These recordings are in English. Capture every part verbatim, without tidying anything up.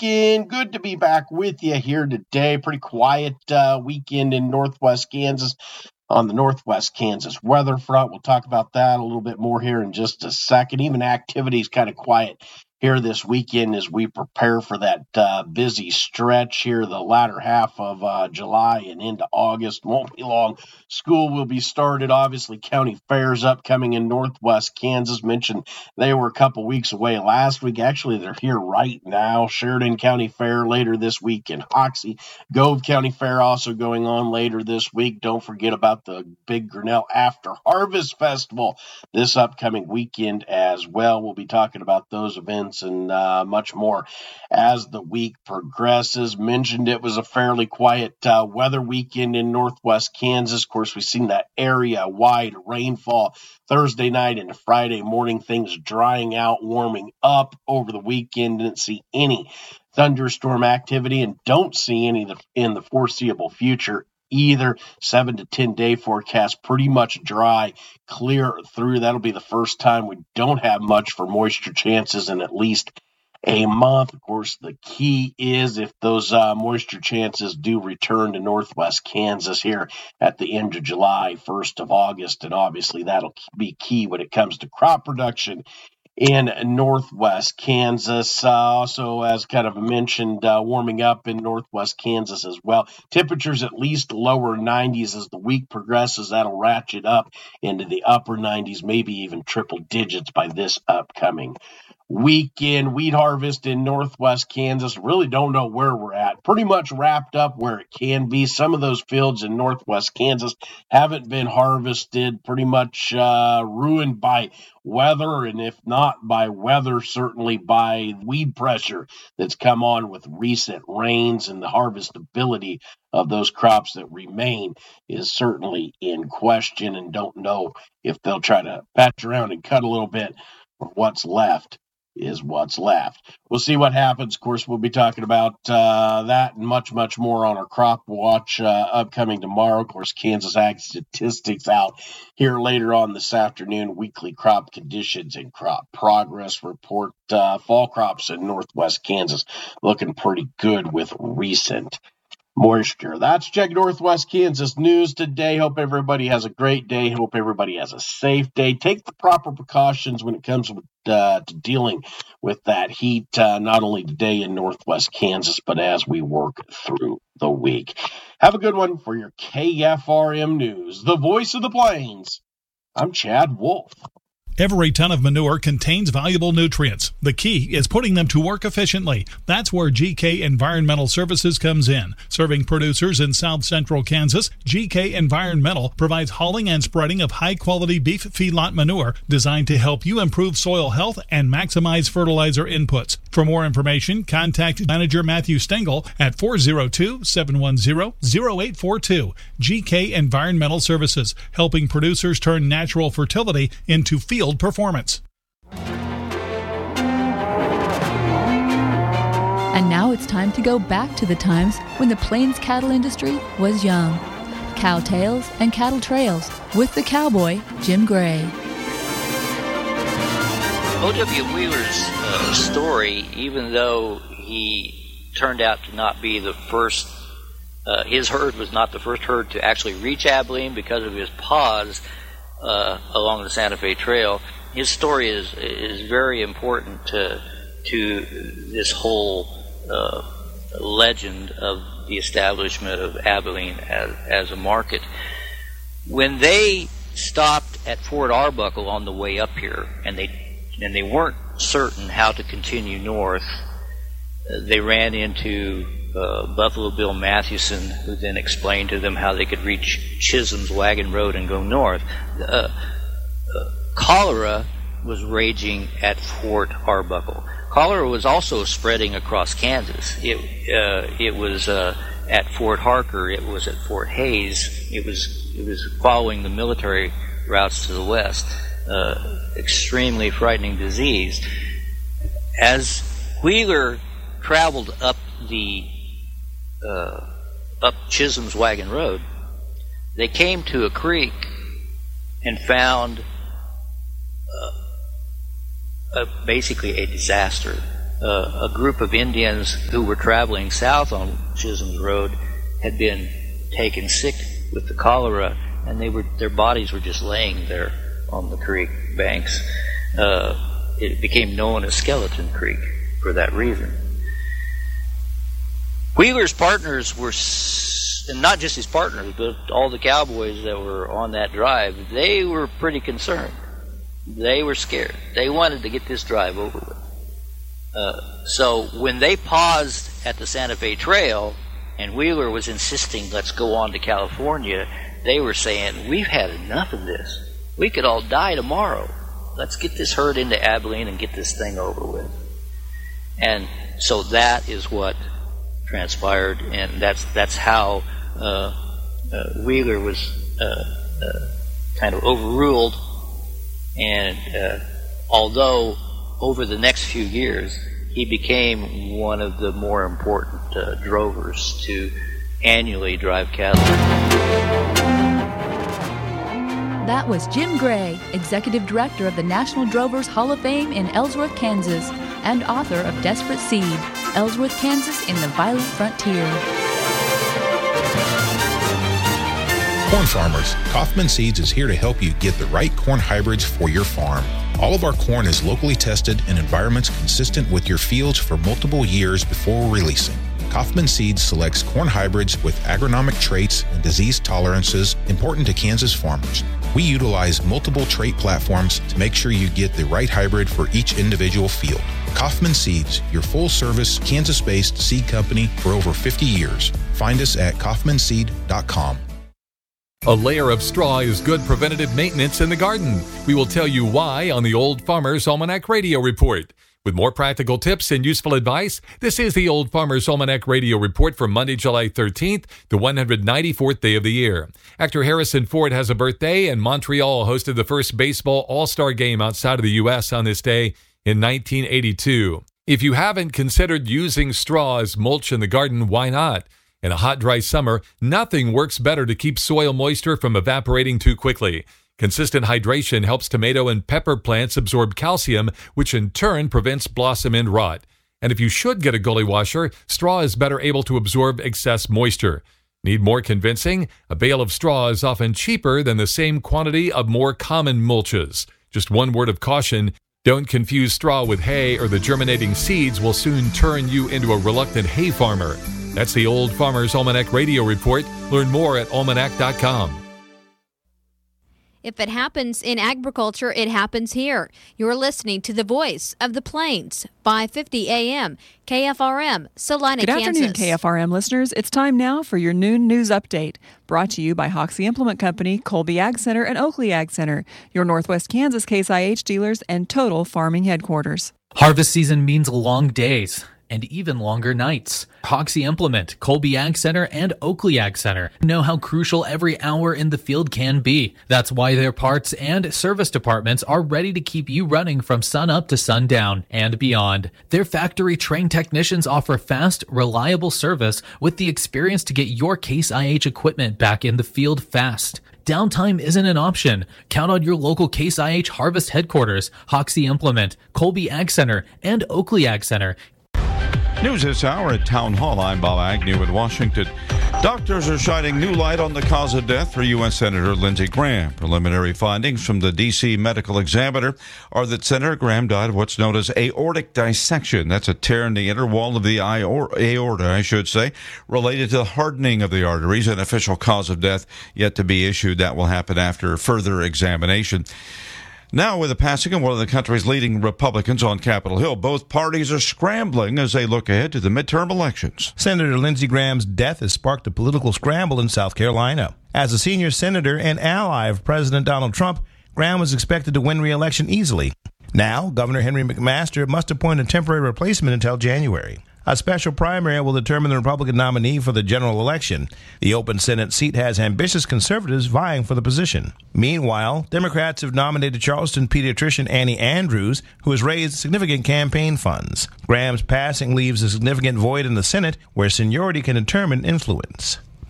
weekend. Good to be back with you here today. Pretty quiet uh, weekend in Northwest Kansas on the Northwest Kansas weather front. We'll talk about that a little bit more here in just a second. Even activity is kind of quiet here this weekend as we prepare for that uh, busy stretch here, the latter half of uh, July and into August. Won't be long. School will be started. Obviously, county fairs upcoming in Northwest Kansas. Mentioned they were a couple weeks away last week. Actually, they're here right now. Sheridan County Fair later this week in Hoxie. Gove County Fair also going on later this week. Don't forget about the Big Grinnell After Harvest Festival this upcoming weekend as well. We'll be talking about those events and uh, much more as the week progresses. Mentioned it was a fairly quiet uh, weather weekend in Northwest Kansas. Of course, we've seen that area-wide rainfall Thursday night into Friday morning. Things drying out, warming up over the weekend. Didn't see any thunderstorm activity and don't see any in the foreseeable future either. Seven to ten day forecast, pretty much dry, clear through. That'll be the first time we don't have much for moisture chances in at least a month. Of course, the key is if those uh, moisture chances do return to Northwest Kansas here at the end of July, first of August, and obviously that'll be key when it comes to crop production in Northwest Kansas. Uh, also, as kind of mentioned, uh, warming up in Northwest Kansas as well. Temperatures at least lower nineties as the week progresses. That'll ratchet up into the upper nineties, maybe even triple digits by this upcoming weekend. Wheat harvest in Northwest Kansas. Really don't know where we're at. Pretty much wrapped up where it can be. Some of those fields in Northwest Kansas haven't been harvested. Pretty much uh, ruined by weather, and if not by weather, certainly by weed pressure that's come on with recent rains, and the harvestability of those crops that remain is certainly in question, and don't know if they'll try to patch around and cut a little bit, or what's left is what's left. We'll see what happens. Of course, we'll be talking about uh, that and much, much more on our Crop Watch uh, upcoming tomorrow. Of course, Kansas Ag Statistics out here later on this afternoon. Weekly crop conditions and crop progress report. Uh, fall crops in Northwest Kansas looking pretty good with recent moisture. That's Check Northwest Kansas News today. Hope everybody has a great day. Hope everybody has a safe day. Take the proper precautions when it comes with, uh, to dealing with that heat, uh, not only today in Northwest Kansas, but as we work through the week. Have a good one for your K F R M News, the voice of the plains. I'm Chad Wolf. Every ton of manure contains valuable nutrients. The key is putting them to work efficiently. That's where G K Environmental Services comes in. Serving producers in south central Kansas, G K Environmental provides hauling and spreading of high-quality beef feedlot manure designed to help you improve soil health and maximize fertilizer inputs. For more information, contact Manager Matthew Stengel at four oh two, seven one zero, zero eight four two. G K Environmental Services, helping producers turn natural fertility into field performance. And now it's time to go back to the times when the Plains cattle industry was young. Cow Tales and Cattle Trails with the cowboy, Jim Gray. O W. Wheeler's uh, story, even though he turned out to not be the first, uh, his herd was not the first herd to actually reach Abilene because of his pause uh, along the Santa Fe Trail. His story is is very important to to this whole uh, legend of the establishment of Abilene as as a market. When they stopped at Fort Arbuckle on the way up here, and they and they weren't certain how to continue north, uh, they ran into uh, Buffalo Bill Mathewson, who then explained to them how they could reach Chisholm's Wagon Road and go north. Uh, uh, cholera was raging at Fort Arbuckle. Cholera was also spreading across Kansas. It uh, it was uh, at Fort Harker. It was at Fort Hays. It was it was following the military routes to the west. Uh, extremely frightening disease. As Wheeler traveled up the uh, up Chisholm's Wagon Road, they came to a creek and found uh, a, basically a disaster. uh, a group of Indians who were traveling south on Chisholm's Road had been taken sick with the cholera, and they were their bodies were just laying there on the creek banks. Uh, it became known as Skeleton Creek for that reason. Wheeler's partners were, and not just his partners, but all the cowboys that were on that drive, they were pretty concerned. They were scared. They wanted to get this drive over with. Uh, so when they paused at the Santa Fe Trail, and Wheeler was insisting, let's go on to California, they were saying, we've had enough of this. We could all die tomorrow. Let's get this herd into Abilene and get this thing over with. And so that is what transpired, and that's that's how uh, uh, Wheeler was uh, uh, kind of overruled. And uh, although over the next few years he became one of the more important uh, drovers to annually drive cattle. That was Jim Gray, Executive Director of the National Drovers Hall of Fame in Ellsworth, Kansas, and author of Desperate Seed, Ellsworth, Kansas in the Violent Frontier. Corn farmers, Kaufman Seeds is here to help you get the right corn hybrids for your farm. All of our corn is locally tested in environments consistent with your fields for multiple years before releasing. Kaufman Seeds selects corn hybrids with agronomic traits and disease tolerances important to Kansas farmers. We utilize multiple trait platforms to make sure you get the right hybrid for each individual field. Kaufman Seeds, your full-service, Kansas-based seed company for over fifty years. Find us at kaufman seed dot com. A layer of straw is good preventative maintenance in the garden. We will tell you why on the Old Farmer's Almanac Radio Report. With more practical tips and useful advice, this is the Old Farmer's Almanac Radio Report for Monday, July thirteenth, the one hundred ninety-fourth day of the year. Actor Harrison Ford has a birthday, and Montreal hosted the first baseball all-star game outside of the U S on this day in nineteen eighty-two. If you haven't considered using straw as mulch in the garden, why not? In a hot, dry summer, nothing works better to keep soil moisture from evaporating too quickly. Consistent hydration helps tomato and pepper plants absorb calcium, which in turn prevents blossom end rot. And if you should get a gully washer, straw is better able to absorb excess moisture. Need more convincing? A bale of straw is often cheaper than the same quantity of more common mulches. Just one word of caution: don't confuse straw with hay, or the germinating seeds will soon turn you into a reluctant hay farmer. That's the Old Farmer's Almanac Radio Report. Learn more at almanac dot com. If it happens in agriculture, it happens here. You're listening to the Voice of the Plains, five fifty A M, K F R M, Salina, Good Kansas. Good afternoon, K F R M listeners. It's time now for your noon news update, brought to you by Hoxie Implement Company, Colby Ag Center, and Oakley Ag Center, your Northwest Kansas Case I H dealers and Total Farming headquarters. Harvest season means long days and even longer nights. Hoxie Implement, Colby Ag Center, and Oakley Ag Center know how crucial every hour in the field can be. That's why their parts and service departments are ready to keep you running from sun up to sundown and beyond. Their factory-trained technicians offer fast, reliable service with the experience to get your Case I H equipment back in the field fast. Downtime isn't an option. Count on your local Case I H Harvest headquarters, Hoxie Implement, Colby Ag Center, and Oakley Ag Center. News this hour at Town Hall. I'm Bob Agnew in Washington. Doctors are shining new light on the cause of death for U S Senator Lindsey Graham. Preliminary findings from the D C Medical Examiner are that Senator Graham died of what's known as aortic dissection. That's a tear in the inner wall of the aorta, I should say, related to the hardening of the arteries. An official cause of death yet to be issued. That will happen after further examination. Now, with the passing of one of the country's leading Republicans on Capitol Hill, both parties are scrambling as they look ahead to the midterm elections. Senator Lindsey Graham's death has sparked a political scramble in South Carolina. As a senior senator and ally of President Donald Trump, Graham was expected to win re-election easily. Now, Governor Henry McMaster must appoint a temporary replacement until January. A special primary will determine the Republican nominee for the general election. The open Senate seat has ambitious conservatives vying for the position. Meanwhile, Democrats have nominated Charleston pediatrician Annie Andrews, who has raised significant campaign funds. Graham's passing leaves a significant void in the Senate where seniority can determine influence.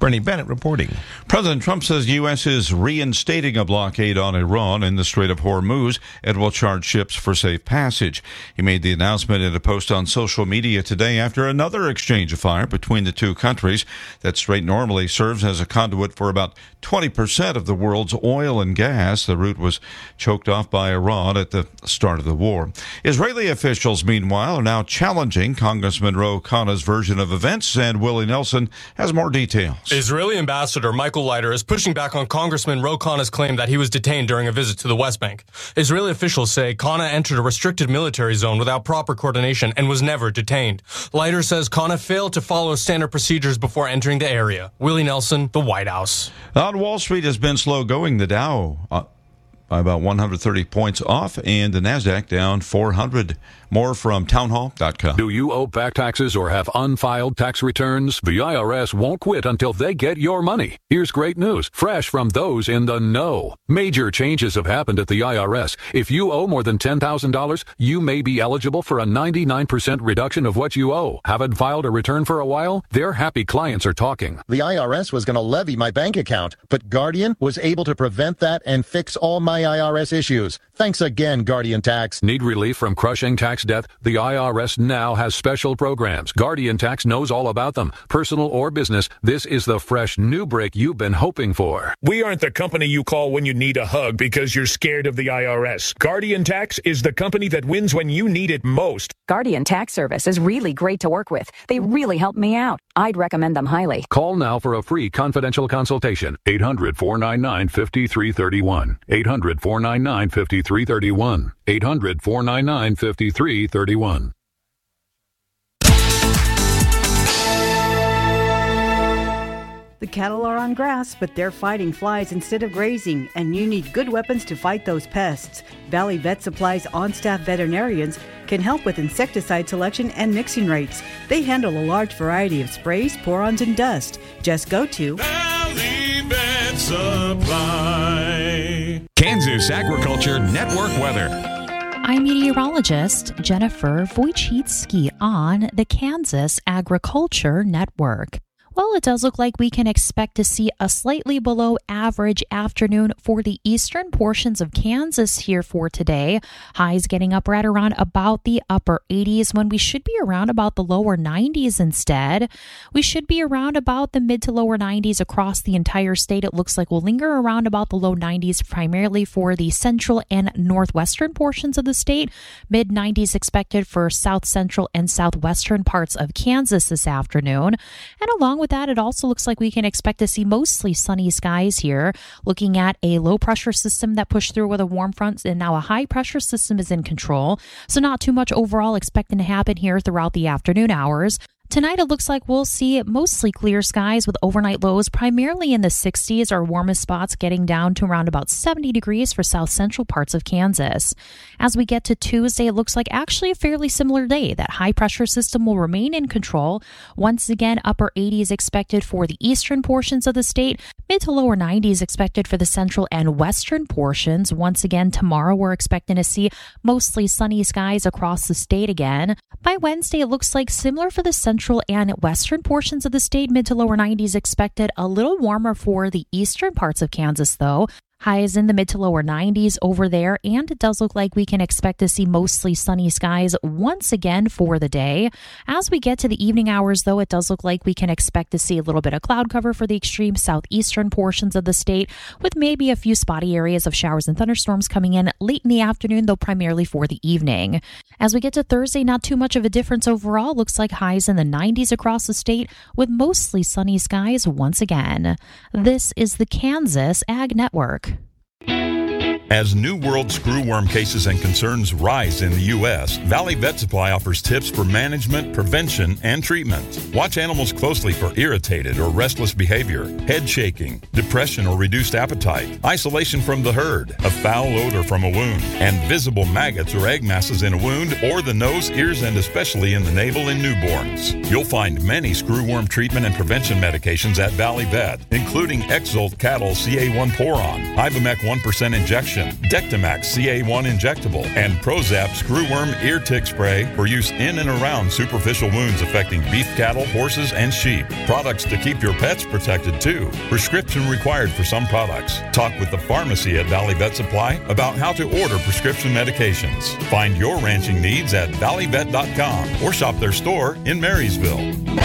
Bernie Bennett reporting. President Trump says the U S is reinstating a blockade on Iran in the Strait of Hormuz and will charge ships for safe passage. He made the announcement in a post on social media today after another exchange of fire between the two countries. That strait normally serves as a conduit for about twenty percent of the world's oil and gas. The route was choked off by Iran at the start of the war. Israeli officials, meanwhile, are now challenging Congressman Ro Khanna's version of events, and Willie Nelson has more details. Israeli Ambassador Michael Leiter is pushing back on Congressman Ro Khanna's claim that he was detained during a visit to the West Bank. Israeli officials say Khanna entered a restricted military zone without proper coordination and was never detained. Leiter says Khanna failed to follow standard procedures before entering the area. Willie Nelson, the White House. On Wall Street has been slow going. The Dow uh, by about one hundred thirty points off, and the NASDAQ down four hundred. More from townhall dot com. Do you owe back taxes or have unfiled tax returns? The I R S won't quit until they get your money. Here's great news, fresh from those in the know. Major changes have happened at the I R S. If you owe more than ten thousand dollars, you may be eligible for a ninety-nine percent reduction of what you owe. Haven't filed a return for a while? Their happy clients are talking. The I R S was going to levy my bank account, but Guardian was able to prevent that and fix all my I R S issues. Thanks again, Guardian Tax. Need relief from crushing tax debt? The I R S now has special programs. Guardian Tax knows all about them. Personal or business, this is the fresh new break you've been hoping for. We aren't the company you call when you need a hug because you're scared of the I R S. Guardian Tax is the company that wins when you need it most. Guardian Tax Service is really great to work with. They really help me out. I'd recommend them highly. Call now for a free confidential consultation. eight hundred, four nine nine, five three three one. eight hundred, four nine nine, five three three one. eight hundred, four nine nine, five three three one. The cattle are on grass, but they're fighting flies instead of grazing, and you need good weapons to fight those pests. Valley Vet Supply's on-staff veterinarians can help with insecticide selection and mixing rates. They handle a large variety of sprays, pour-ons, and dust. Just go to Valley Vet Supply. Kansas Agriculture Network weather. I'm meteorologist Jennifer Wojcicki on the Kansas Agriculture Network. Well, it does look like we can expect to see a slightly below average afternoon for the eastern portions of Kansas here for today. Highs getting up right around about the upper eighties when we should be around about the lower nineties instead. We should be around about the mid to lower nineties across the entire state. It looks like we'll linger around about the low nineties primarily for the central and northwestern portions of the state. Mid nineties expected for south central and southwestern parts of Kansas this afternoon. And along with that, it also looks like we can expect to see mostly sunny skies here. Looking at a low pressure system that pushed through with a warm front, and now a high pressure system is in control. So not too much overall expecting to happen here throughout the afternoon hours. Tonight, it looks like we'll see mostly clear skies with overnight lows primarily in the sixties, our warmest spots getting down to around about seventy degrees for south central parts of Kansas. As we get to Tuesday, it looks like actually a fairly similar day. That high pressure system will remain in control. Once again, upper eighties expected for the eastern portions of the state, mid to lower nineties expected for the central and western portions. Once again, tomorrow we're expecting to see mostly sunny skies across the state again. By Wednesday, it looks like similar for the central and western portions of the state, mid to lower nineties expected. A little warmer for the eastern parts of Kansas, though. Highs in the mid to lower nineties over there, and it does look like we can expect to see mostly sunny skies once again for the day. As we get to the evening hours, though, it does look like we can expect to see a little bit of cloud cover for the extreme southeastern portions of the state, with maybe a few spotty areas of showers and thunderstorms coming in late in the afternoon, though primarily for the evening. As we get to Thursday, not too much of a difference overall. Looks like highs in the nineties across the state, with mostly sunny skies once again. This is the Kansas Ag Network. As New World screwworm cases and concerns rise in the U S, Valley Vet Supply offers tips for management, prevention, and treatment. Watch animals closely for irritated or restless behavior, head shaking, depression or reduced appetite, isolation from the herd, a foul odor from a wound, and visible maggots or egg masses in a wound or the nose, ears, and especially in the navel in newborns. You'll find many screwworm treatment and prevention medications at Valley Vet, including Exult Cattle C A one Poron, Ivomec one percent injection, Protection, Dectomax C A one Injectable, and Prozap Screwworm Ear Tick Spray for use in and around superficial wounds affecting beef cattle, horses, and sheep. Products to keep your pets protected too. Prescription required for some products. Talk with the pharmacy at Valley Vet Supply about how to order prescription medications. Find your ranching needs at valley vet dot com or shop their store in Marysville.